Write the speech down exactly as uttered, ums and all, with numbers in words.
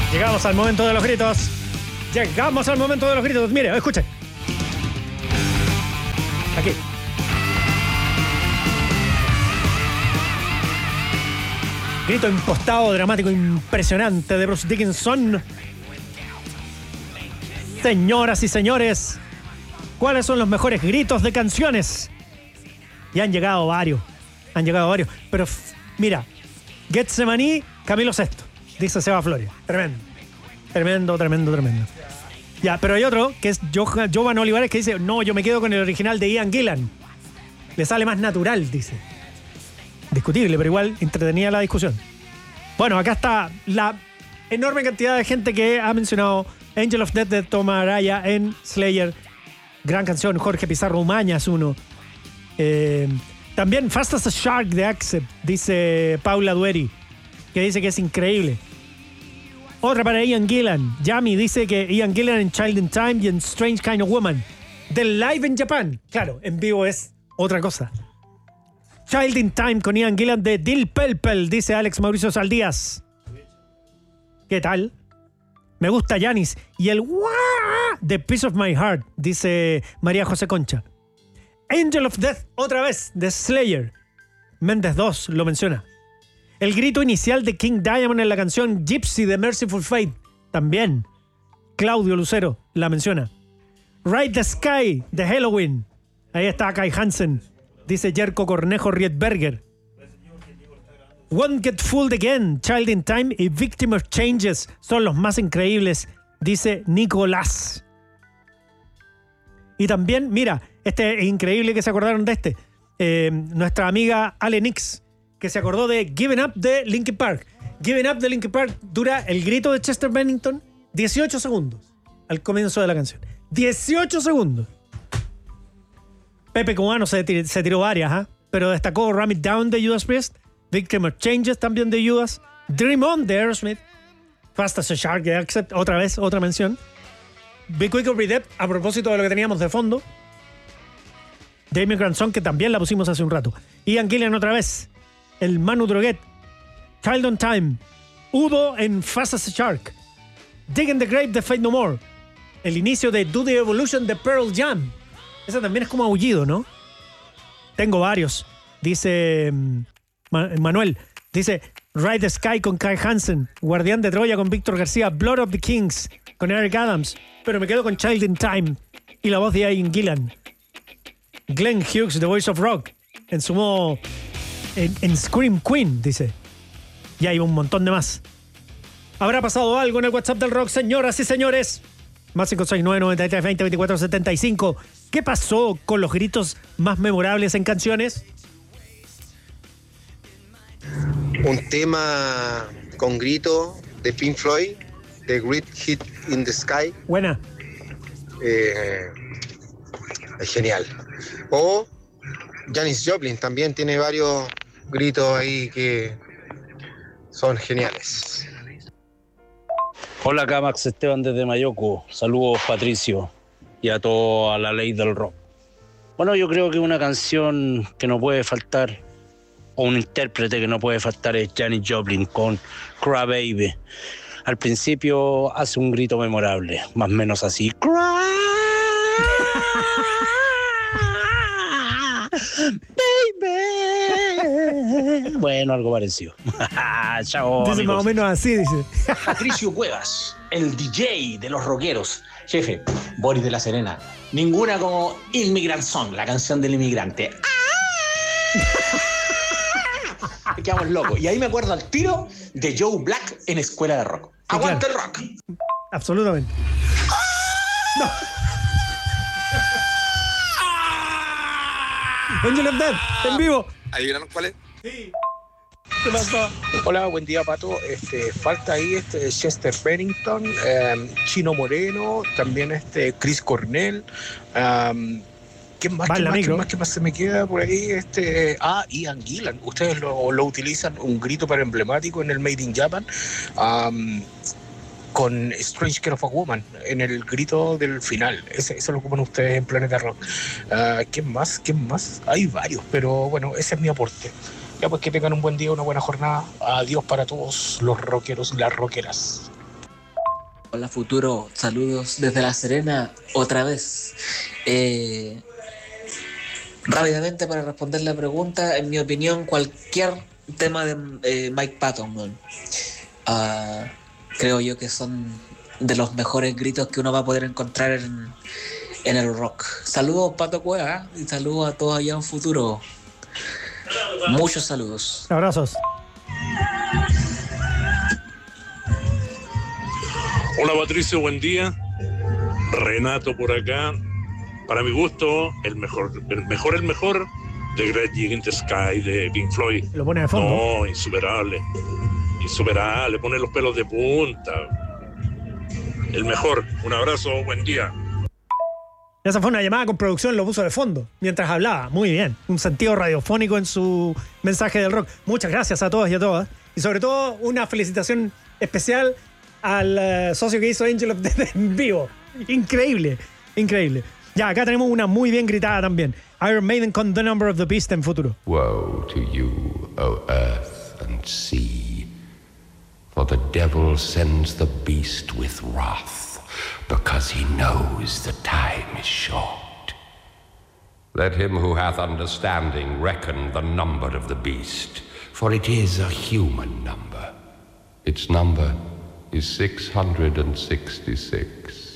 Llegamos al momento de los gritos. Llegamos al momento de los gritos. Mire, escuche. Aquí. Grito impostado, dramático, impresionante de Bruce Dickinson. Señoras y señores, ¿cuáles son los mejores gritos de canciones? Y han llegado varios. Han llegado varios. Pero f- mira, Getsemaní, Camilo Sesto, dice Seba Flores. Tremendo. Tremendo, tremendo, tremendo. Ya, pero hay otro que es Johan, Jovan Olivares que dice, no, yo me quedo con el original de Ian Gillan. Le sale más natural, dice. Discutible, pero igual entretenida la discusión. Bueno, acá está la enorme cantidad de gente que ha mencionado Angel of Death de Tom Araya en Slayer. Gran canción. Jorge Pizarro Umaña es uno. Eh, también Fast as a Shark de Accept, dice Paula Dueri, que dice que es increíble. Otra para Ian Gillan. Yami dice que Ian Gillan en Child in Time y en Strange Kind of Woman. Del Live in Japan. Claro, en vivo es otra cosa. Child in Time con Ian Gillan de Dil Pelpel, dice Alex Mauricio Saldías. ¿Qué tal? Me gusta Janis. Y el Wah de Piece of My Heart, dice María José Concha. Angel of Death, otra vez, de Slayer. Méndez dos lo menciona. El grito inicial de King Diamond en la canción Gypsy de Merciful Fate, también. Claudio Lucero la menciona. Ride the Sky de Halloween. Ahí está Kai Hansen, dice Jerko Cornejo Riedberger. Won't Get Fooled Again, Child in Time y Victim of Changes son los más increíbles, dice Nicolás. Y también, mira, este es increíble que se acordaron de este. Eh, nuestra amiga Ale Nix, que se acordó de Giving Up de Linkin Park. Giving Up de Linkin Park dura el grito de Chester Bennington dieciocho segundos al comienzo de la canción. dieciocho segundos. Pepe Cubano se, tir- se tiró varias, ¿eh? Pero destacó Ram It Down de Judas Priest, Victim of Changes también de Judas, Dream On de Aerosmith, Fast as a Shark de Accept, otra vez, otra mención. Be Quick or Be Dead, a propósito de lo que teníamos de fondo. Damien Grandson, que también la pusimos hace un rato. Ian Gillan otra vez. El Manu Droguet. Child on Time. Udo en Fast as a Shark. Dig in the Grave de Fate No More. El inicio de Do the Evolution de Pearl Jam. Ese también es como aullido, ¿no? Tengo varios. Dice um, Ma- Manuel. Dice Ride the Sky con Kai Hansen. Guardián de Troya con Víctor García. Blood of the Kings con Eric Adams. Pero me quedo con Child in Time. Y la voz de Ian Gillan. Glenn Hughes, The Voice of Rock. En su modo... En, en Scream Queen, dice. Y hay un montón de más. ¿Habrá pasado algo en el WhatsApp del rock, señoras y señores? Más cinco seis nueve, nueve tres, veinte, veinticuatro setenta y cinco. ¿Qué pasó con los gritos más memorables en canciones? Un tema con grito de Pink Floyd, The Great Hit in the Sky. Buena. Eh, es genial. O Janis Joplin también tiene varios gritos ahí que son geniales. Hola, acá Max Esteban desde Mayoco. Saludos, Patricio, y a toda la ley del rock. Bueno, yo creo que una canción que no puede faltar, o un intérprete que no puede faltar, es Janis Joplin con Cry Baby. Al principio hace un grito memorable, más o menos así. Cry Baby. Bueno, algo parecido. Chao, Dice amigos. más o menos así, dice. Patricio Cuevas, el D J de los rockeros. Jefe, Boris de la Serena. Ninguna como Immigrant Song, la canción del inmigrante. ¡Ah! Quedamos locos. Y ahí me acuerdo al tiro de Joe Black en Escuela de Rock. ¡Aguante el rock! Absolutamente. No. Angel of Death, en vivo. ¿Adivinaron cuál es? Sí. ¿Qué pasó? Hola, buen día, Pato. Este, falta ahí este Chester Bennington, eh, Chino Moreno, también este Chris Cornell. Um, ¿Quién más, Va en ¿quién la más, micro. ¿quién más, ¿Quién más se me queda por ahí? Este, ah, Ian Gillan. Ustedes lo, lo utilizan, un grito para emblemático en el Made in Japan. Um, con Strange Kind of a Woman, en el grito del final. Ese, eso lo ocupan ustedes en Planeta Rock. Uh, ¿Quién más? ¿Quién más? Hay varios, pero bueno, ese es mi aporte. Ya pues que tengan un buen día, una buena jornada. Adiós para todos los rockeros y las rockeras. Hola futuro, saludos desde La Serena otra vez. Eh, rápidamente para responder la pregunta, en mi opinión cualquier tema de eh, Mike Patton, uh, creo yo que son de los mejores gritos que uno va a poder encontrar en, en el rock. Saludos Pato Cueva y saludos a todos allá en futuro. Muchos saludos. Abrazos. Hola Patricio, buen día. Renato por acá. Para mi gusto, el mejor, el mejor, el mejor de Great Gig in the Sky de Pink Floyd. Lo pone de fondo. No, insuperable. Insuperable, pone los pelos de punta. El mejor. Un abrazo, buen día. Esa fue una llamada con producción, lo puso de fondo mientras hablaba. Muy bien. Un sentido radiofónico en su mensaje del rock. Muchas gracias a todos y a todas. Y sobre todo, una felicitación especial al uh, socio que hizo Angel of Death en vivo. Increíble, increíble. Ya, acá tenemos una muy bien gritada también. Iron Maiden con The Number of the Beast en futuro. Woe to you, O earth and sea, for the devil sends the beast with wrath, because he knows the time is short. Let him who hath understanding reckon the number of the beast, for it is a human number. Its number is six hundred sixty-six.